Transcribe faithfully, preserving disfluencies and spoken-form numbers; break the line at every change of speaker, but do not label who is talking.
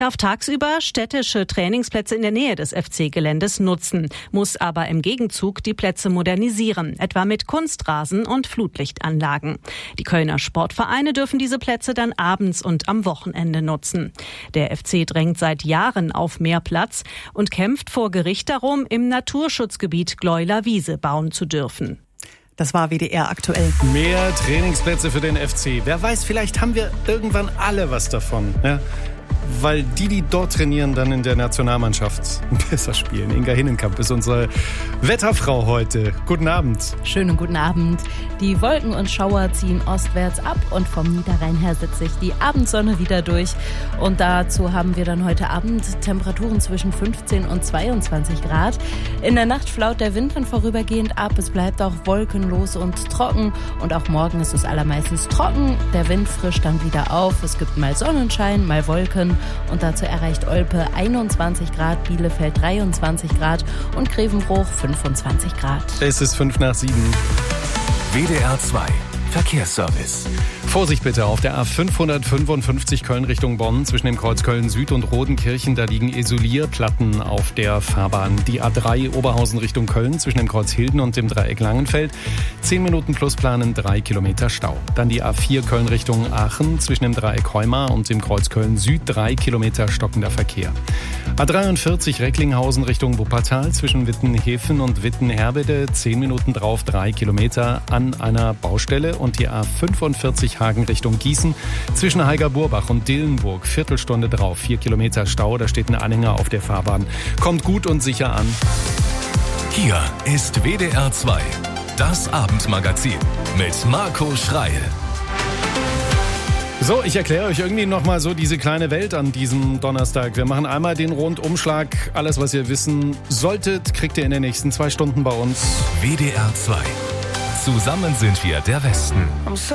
Darf tagsüber städtische Trainingsplätze in der Nähe des F C-Geländes nutzen, muss aber im Gegenzug die Plätze modernisieren, etwa mit Kunstrasen und Flutlichtanlagen. Die Kölner Sportvereine dürfen diese Plätze dann abends und am Wochenende nutzen. Der F C drängt seit Jahren auf mehr Platz und kämpft vor Gericht darum, im Naturschutzgebiet Gleuler Wiese bauen zu dürfen.
Das war W D R aktuell.
Mehr Trainingsplätze für den F C. Wer weiß, vielleicht haben wir irgendwann alle was davon. Ja? Weil die, die dort trainieren, dann in der Nationalmannschaft besser spielen. Inga Hinnenkamp ist unsere Wetterfrau heute. Guten Abend.
Schönen guten Abend. Die Wolken und Schauer ziehen ostwärts ab und vom Niederrhein her setzt sich die Abendsonne wieder durch. Und dazu haben wir dann heute Abend Temperaturen zwischen fünfzehn und zweiundzwanzig Grad. In der Nacht flaut der Wind dann vorübergehend ab. Es bleibt auch wolkenlos und trocken. Und auch morgen ist es allermeistens trocken. Der Wind frischt dann wieder auf. Es gibt mal Sonnenschein, mal Wolken. Und dazu erreicht Olpe einundzwanzig Grad, Bielefeld dreiundzwanzig Grad und Grevenbruch fünfundzwanzig Grad.
Es ist fünf nach sieben.
W D R zwei Verkehrsservice.
Vorsicht bitte auf der A fünfhundertfünfundfünfzig Köln Richtung Bonn zwischen dem Kreuz Köln Süd und Rodenkirchen. Da liegen Isolierplatten auf der Fahrbahn. Die A drei Oberhausen Richtung Köln zwischen dem Kreuz Hilden und dem Dreieck Langenfeld. zehn Minuten plus planen, drei Kilometer Stau. Dann die A vier Köln Richtung Aachen zwischen dem Dreieck Heumar und dem Kreuz Köln Süd. drei Kilometer stockender Verkehr. A dreiundvierzig Recklinghausen Richtung Wuppertal zwischen Wittenhefen und Wittenherbede. zehn Minuten drauf, drei Kilometer an einer Baustelle. Und die A fünfundvierzig Hagen Richtung Gießen zwischen Heiger-Burbach und Dillenburg. Viertelstunde drauf, vier Kilometer Stau. Da steht ein Anhänger auf der Fahrbahn. Kommt gut und sicher an.
Hier ist W D R zwei, das Abendmagazin mit Marco Schreil.
So, ich erkläre euch irgendwie nochmal so diese kleine Welt an diesem Donnerstag. Wir machen einmal den Rundumschlag. Alles, was ihr wissen solltet, kriegt ihr in den nächsten zwei Stunden bei uns.
W D R zwei. Zusammen sind wir der Westen.